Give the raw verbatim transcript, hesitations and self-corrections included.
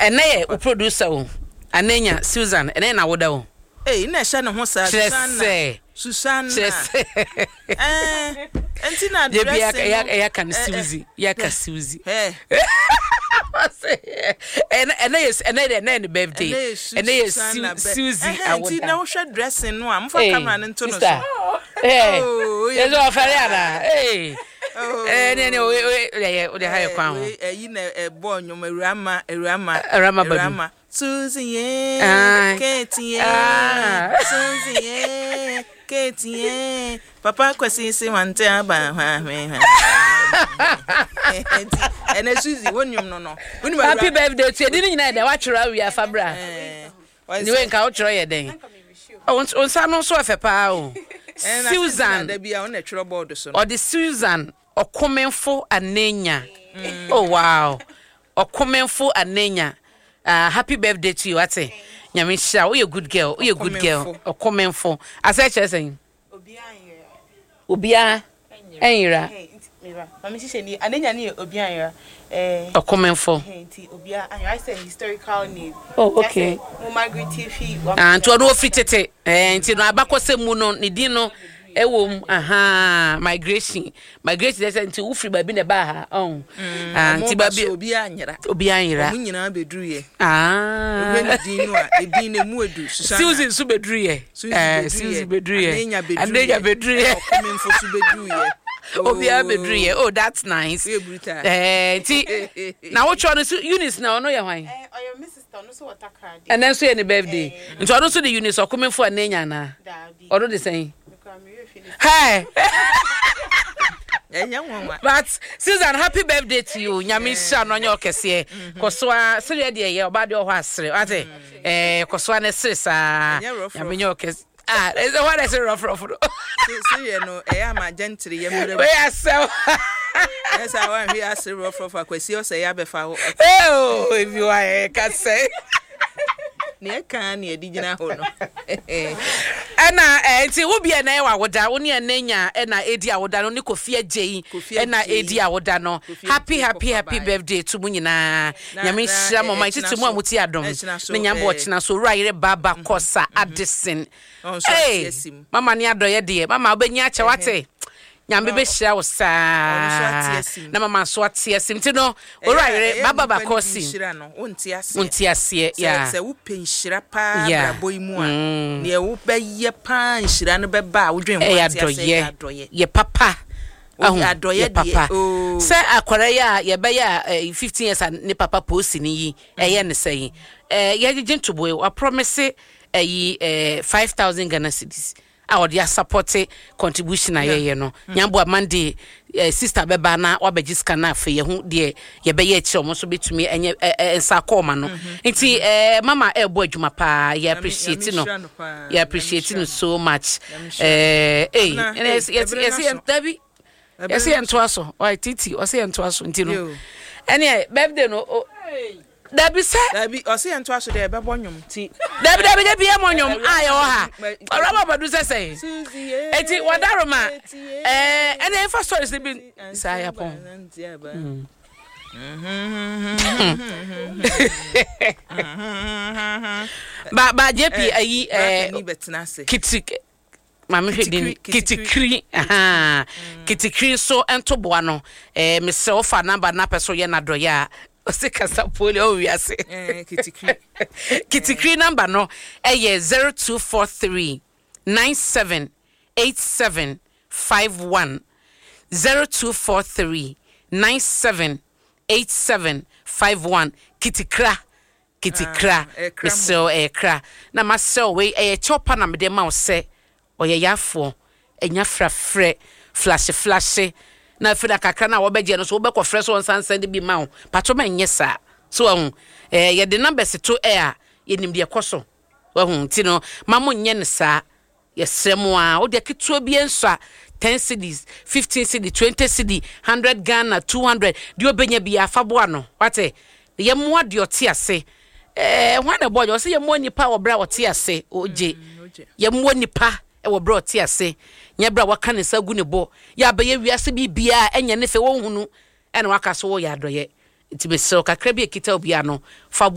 ene ye o producer o Anenya Susan ene na woda o eh na hye ne ho sa Susanna Susanna eh enti na dress ya ya kan Suzy ya ka Suzy eh ene ene yes ene de ene birthday ene yes Suzy awoda enti na wo hwe dressing no am fa camera ne nto no so eh yezo afare ara eh eh ne ne o o o de haye kwa ho eh yi na e bo nyom Erama Erama Erama Suzy eh Katie eh Suzy eh Katie eh papa kwesi si wante aba ha ha ene Suzy wonyum no no happy birthday to you ni nyina de wa twera wi afabra eh ni we nka wo twera ye den on sa no so afepa o Susan da bia on twera board so or the Susan Okomenfo Anenya oh wow Okomenfo Anenya uh, happy birthday to you ate nyame hia we a good girl we a good girl Okomenfo asa che sen obia anyira obia anyira mira mama she ni Anenya ni obia anyira eh Okomenfo enti obia anyira I say historical name oh okay mo Margaret Tifi ah nto no fitete eh enti no abakose mu no ne di no ewom aha migration migration dey say nti wo free ba bi ne ba ha on ah nti ba bi obi anyira obi anyira mu nyina bedruye ah we din no a edin ne mu edu Suzy su bedruye eh Suzy bedruye Anenya bedruye Okomenfo su bedruye obi a bedruye oh that's nice eh nti na wo cho no Eunice na ono ye hwan eh oyo Missus no so water card and then so any birthday nti ono so the Eunice Okomenfo Anenya na odo the same hey but Susan happy birthday to you nyame sha no nya okese kosoa sere de ye oba de ho asere ate eh kosoa ne sere sa nyame nya okese ah is what I say rough rough see you know e am gentle ye mure we asel yes I want we asere rough rough akwesi o say ya be fa oh if you are can say ne kan ne digina ho no ena eh nti wo bia na e wa woda wo ne Anenya ena edi awoda no ne Kofi Agei ena edi awoda no happy happy happy birthday to mu nyina nyame hira mama titi mu amuti adom ne nyambo ochina so ruayere baba kosa Addison hey mama ne adoye de mama obenyi ache wate nyambe be hira wo sa na mama so atiesim ti no ruayere baba bakosi hira no wonti ase wonti ase ya se wo penhira pa brabo imu a ne wo be ye pa nhira no be ba wo dwen wonti ase adoye ye papa ahu adoye papa se akwara ya ye be ya fifteen years ne papa post ni yi eye ne sei eh ye gigin to boy I promise eh five thousand Ghana cedis our dia support contribution aye no nyambo amande sister beba na wabegiska na afa ye hu de ye be ye chi omo so betumi enye ensa koma no nti eh mama ebo adwuma pa ye appreciate no ye appreciate no so much eh eh yes yes yes Dabi yes ye nto aso oi titi o se ye nto aso nti no ene birthday no Dabi se Dabi o se nto aso de be bonyum ti Dabi Dabi de bia monyum aye wo ha raba badu se se eti wadaroma eh ene info stories bi say upon ba ba J P ayi eh kitik mama hwedin kitikri aha kitikri so ento boa no eh me se ofa number na peso ye na doye a Osikasa poli o wiase eh kitikri kitikri number no eh zero two four three nine seven eight seven five one zero two four three nine seven eight seven five one kitikra kitikra so ekra na masel we eh chopa na me de ma o se oye yafo enya frafre flash flash na fida kakra na wo beje no so wo be ko fresh on sansan bi ma wo pato ma nye sa so hu eh ye de number to air ye nim de koso wo hu ti no mamo nye ne sa ye sremu a wo de keto bi enso ten cedis fifteen cedis twenty cedis one hundred Ghana two hundred de obenya bi afabo ano wate ye mo ade oti ase eh hwana boy o se ye mo nipa wo bra oti ase oje ye mo nipa e wo bra oti ase nya bra waka ne sa gu ne bo ya ba ye wiase bibia enya ne fe wo hunu ena waka so wo ya doye nti be so kakra bi ekita obi ano fa